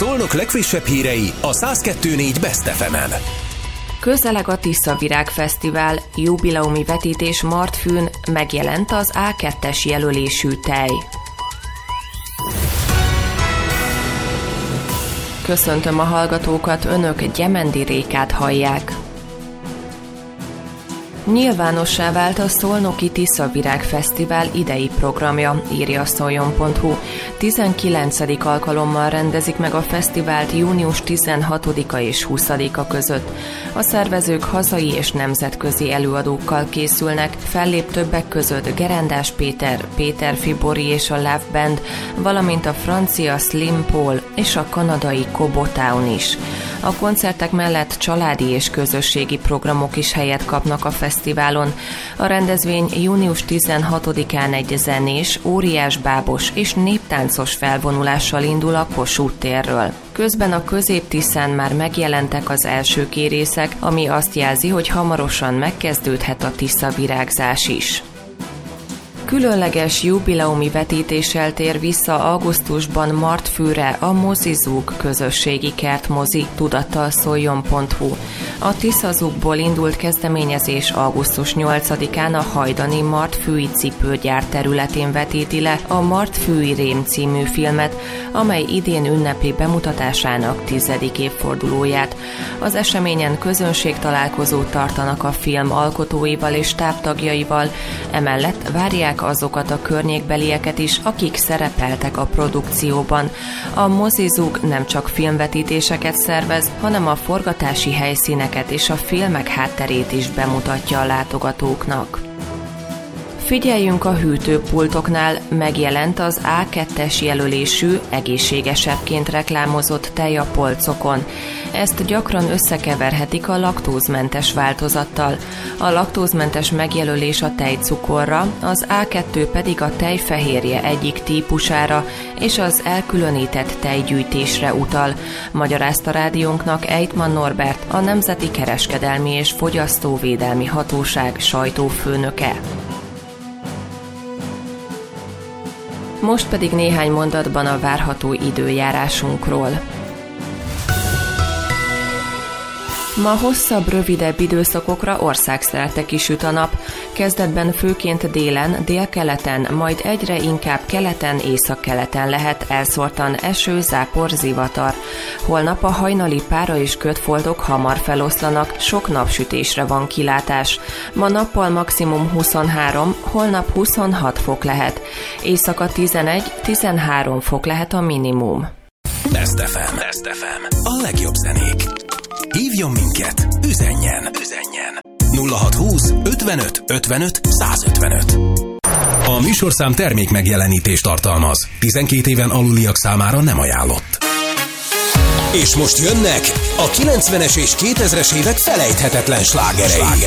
Szolnok legfrissebb hírei a 102.4 Best FM-en. Közeleg a Tiszavirág Fesztivál, jubileumi vetítés Martfűn, megjelent az A2-es jelölésű tej. Köszöntöm a hallgatókat, önök Gyemendi Rékát hallják. Nyilvánossá vált a Szolnoki Tiszavirág Fesztivál idei programja, írja a szoljon.hu. 19. alkalommal rendezik meg a fesztivált június 16-a és 20-a között. A szervezők hazai és nemzetközi előadókkal készülnek, fellép többek között Gerendás Péter, Péter Fibori és a Love Band, valamint a francia Slim Paul és a kanadai Cobo Town is. A koncertek mellett családi és közösségi programok is helyet kapnak a fesztiválon. A rendezvény június 16-án egy zenés, óriás bábos és néptáncos felvonulással indul a Kossuth térről. Közben a Közép-Tiszán már megjelentek az első kérészek, ami azt jelzi, hogy hamarosan megkezdődhet a tiszavirágzás is. Különleges jubileumi vetítéssel tér vissza augusztusban Martfűre a Mozizug közösségi kertmozi, tudatta a szoljon.hu. A Tiszazugból indult kezdeményezés augusztus 8-án a hajdani Martfűi cipőgyár területén vetíti le a Martfűi Rém című filmet, amely idén ünnepi bemutatásának 10. évfordulóját. Az eseményen közönségtalálkozót tartanak a film alkotóival és stábtagjaival, emellett várják azokat a környékbelieket is, akik szerepeltek a produkcióban. A Mozizug nem csak filmvetítéseket szervez, hanem a forgatási helyszíneket és a filmek hátterét is bemutatja a látogatóknak. Figyeljünk a hűtőpultoknál, megjelent az A2-es jelölésű, egészségesebbként reklámozott tej a polcokon. Ezt gyakran összekeverhetik a laktózmentes változattal. A laktózmentes megjelölés a tejcukorra, az A2 pedig a tejfehérje egyik típusára és az elkülönített tejgyűjtésre utal, magyarázta rádiónknak Ejtman Norbert, a Nemzeti Kereskedelmi és Fogyasztóvédelmi Hatóság sajtófőnöke. Most pedig néhány mondatban a várható időjárásunkról. Ma hosszabb, rövidebb időszakokra országszerte kisüt a nap. Kezdetben főként délen, délkeleten, majd egyre inkább keleten, északkeleten lehet elszórtan eső, zápor, zivatar. Holnap a hajnali pára és kötfoltok hamar feloszlanak, sok napsütésre van kilátás. Ma nappal maximum 23, holnap 26 fok lehet. Éjszaka 11-13 fok lehet a minimum. Best FM. Best FM. A legjobb zenék. Hívjon minket, üzenjen 0620 55 55 155. A műsorszám termék megjelenítést tartalmaz. 12 éven aluliak számára nem ajánlott. És most jönnek a 90-es és 2000-es évek felejthetetlen slágerei.